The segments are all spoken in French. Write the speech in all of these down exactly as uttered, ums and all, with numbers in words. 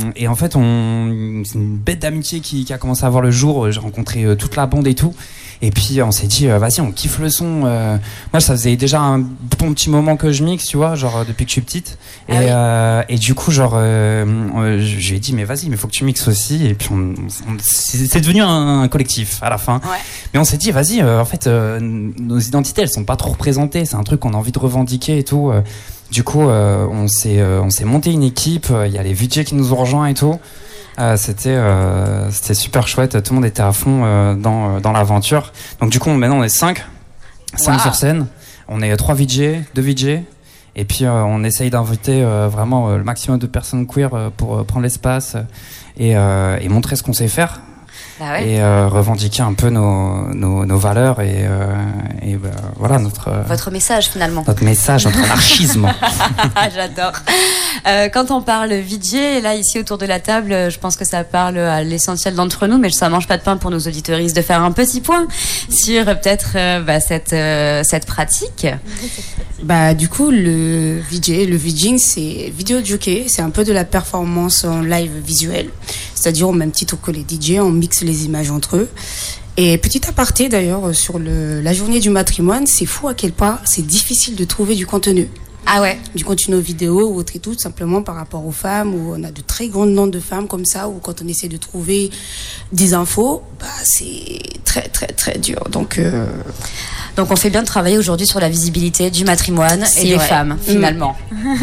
et en fait, on, c'est une bête d'amitié qui, qui a commencé à voir le jour. J'ai rencontré euh, toute la bande et tout. Et puis on s'est dit, euh, vas-y, on kiffe le son. Euh, moi, ça faisait déjà un bon petit moment que je mixe, tu vois, genre depuis que je suis petite. Et, ah oui. euh, et du coup, genre, euh, euh, je lui ai dit, mais vas-y, mais faut que tu mixes aussi. Et puis, on, on, c'est, c'est devenu un, un collectif à la fin. Ouais. Mais on s'est dit, vas-y, euh, en fait, euh, nos identités, elles sont pas trop représentées. C'est un truc qu'on a envie de revendiquer et tout. Euh, du coup, euh, on s'est, euh, on s'est monté une équipe. Il y a les V J qui nous ont rejoints et tout. Euh, c'était euh, c'était super chouette, tout le monde était à fond euh, dans dans l'aventure. Donc du coup maintenant on est cinq cinq wow. sur scène, on est trois V J, deux V J, et puis euh, on essaye d'inviter euh, vraiment euh, le maximum de personnes queer euh, pour euh, prendre l'espace et euh, et montrer ce qu'on sait faire. Ah ouais. Et euh, revendiquer un peu nos, nos, nos valeurs et, euh, et bah, voilà notre votre message finalement. Notre message, notre anarchisme. J'adore. Euh, quand on parle V J, là ici autour de la table, je pense que ça parle à l'essentiel d'entre nous, mais ça mange pas de pain pour nos auditeuristes de faire un petit point sur peut-être euh, bah, cette euh, cette pratique. Bah du coup le V J, le VJing c'est vidéo jockey, c'est un peu de la performance en live visuel. C'est-à-dire au même titre que les D J, on mixe les images entre eux. Et petit aparté d'ailleurs sur le, la journée du matrimoine, c'est fou à quel point c'est difficile de trouver du contenu. Ah ouais. Du contenu vidéo ou autre et tout, simplement par rapport aux femmes, où on a de très grands noms de femmes comme ça, où quand on essaie de trouver des infos, bah c'est très très très dur. Donc euh... donc on fait bien de travailler aujourd'hui sur la visibilité du matrimoine c'est et des femmes finalement. Mmh.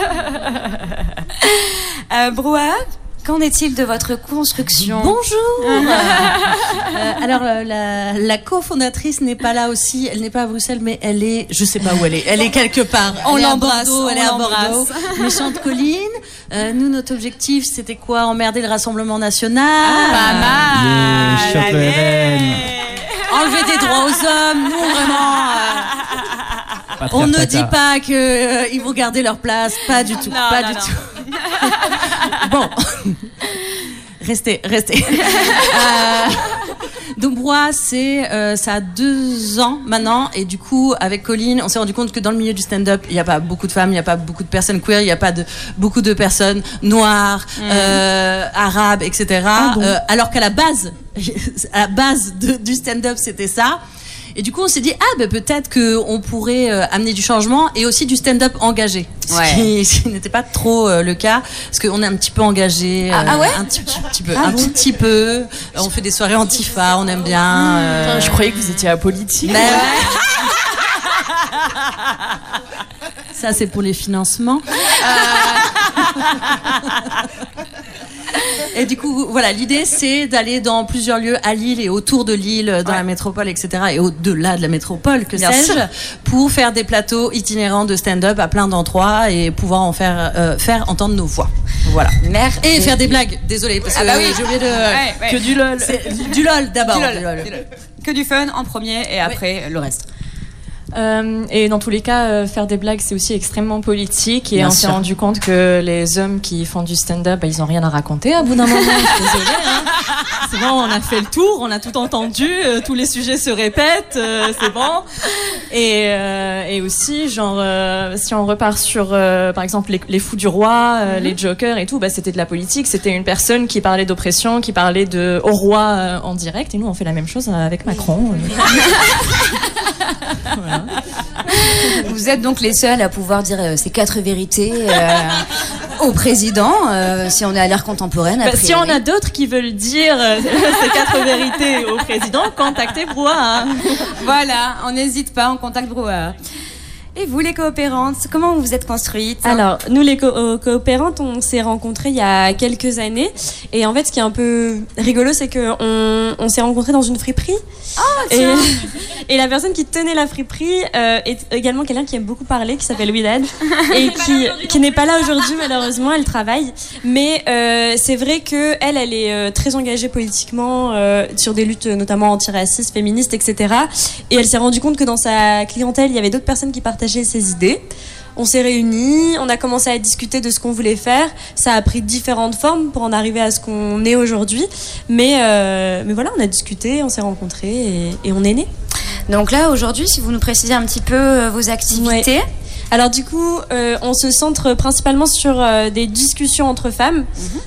euh, Brouhaha, qu'en est-il de votre construction ? Bonjour. euh, Alors la, la cofondatrice n'est pas là aussi, elle n'est pas à Bruxelles, mais elle est, je sais pas où elle est, elle est quelque part. On elle l'embrasse, est à Bordeaux, elle on est à l'embrasse. Bordeaux. Méchante Colline. Euh, nous, notre objectif, c'était quoi ? Emmerder le Rassemblement National. Ah, pas mal. Les Enlever des droits aux hommes. Nous, vraiment. Euh, on ne dit pas que euh, ils vont garder leur place, pas du tout, non, pas non, du non. tout. Bon, restez, restez. euh, donc Brouhaha, c'est euh, ça a deux ans maintenant, et du coup avec Colline, on s'est rendu compte que dans le milieu du stand-up, il n'y a pas beaucoup de femmes, il n'y a pas beaucoup de personnes queer, il n'y a pas de beaucoup de personnes noires, mmh. euh, arabes, et cetera. Ah bon. euh, alors qu'à la base, à la base de, du stand-up, c'était ça. Et du coup, on s'est dit, ah, ben peut-être qu'on pourrait euh, amener du changement et aussi du stand-up engagé. Ouais. Ce qui, ce qui n'était pas trop euh, le cas, parce qu'on est un petit peu engagé. Ah, euh, ah ouais Un petit, petit peu. Ah un bon tout petit peu. On fait des soirées antifa, on aime bien. Euh... Enfin, je croyais que vous étiez apolitique. Ben ouais. Ça, c'est pour les financements. Et du coup, voilà, l'idée, c'est d'aller dans plusieurs lieux à Lille et autour de Lille, dans ouais. la métropole, et cetera, et au-delà de la métropole, que Bien sais-je, sûr. Pour faire des plateaux itinérants de stand-up à plein d'endroits et pouvoir en faire, euh, faire entendre nos voix. Voilà. Merde. Et faire des blagues, désolé, parce ah que bah oui. j'ai oublié de... Ouais, ouais. Que du lol. C'est, du lol d'abord. Du lol. Du lol. Du lol. Que du fun en premier et après oui. le reste. Euh, et dans tous les cas, euh, faire des blagues, c'est aussi extrêmement politique. Et Bien on sûr. s'est rendu compte que les hommes qui font du stand-up, bah, ils n'ont rien à raconter à bout d'un moment. Je suis désolée. Hein. C'est bon, on a fait le tour, on a tout entendu, euh, tous les sujets se répètent, euh, c'est bon. Et, euh, et aussi, genre, euh, si on repart sur, euh, par exemple, les, les fous du roi, euh, mm-hmm. les jokers et tout, bah, c'était de la politique. C'était une personne qui parlait d'oppression, qui parlait de, au roi euh, en direct. Et nous, on fait la même chose avec Macron. Voilà. Vous êtes donc les seuls à pouvoir dire euh, ces quatre vérités euh, au président, euh, si on est à l'ère contemporaine. Bah, si on a d'autres qui veulent dire euh, ces quatre vérités au président, contactez Brouhaha. Voilà, on n'hésite pas, on contacte Brouhaha. Et vous, les coopérantes, comment vous vous êtes construites ? Alors, nous, les co- euh, coopérantes, on s'est rencontrées il y a quelques années. Et en fait, ce qui est un peu rigolo, c'est qu'on on s'est rencontrées dans une friperie. Oh, tiens. Et, et la personne qui tenait la friperie euh, est également quelqu'un qui aime beaucoup parler, qui s'appelle Widad. Et qui, qui n'est pas là aujourd'hui, malheureusement, elle travaille. Mais euh, c'est vrai qu'elle, elle est euh, très engagée politiquement euh, sur des luttes notamment antiracistes, féministes, et cetera. Et elle s'est rendue compte que dans sa clientèle, il y avait d'autres personnes qui partageaient ses idées. On s'est réunis, on a commencé à discuter de ce qu'on voulait faire. Ça a pris différentes formes pour en arriver à ce qu'on est aujourd'hui. Mais, euh, mais voilà, on a discuté, on s'est rencontrés et, et on est nés. Donc là, aujourd'hui, si vous nous précisez un petit peu euh, vos activités. Ouais. Alors du coup, euh, on se centre principalement sur euh, des discussions entre femmes. Mmh.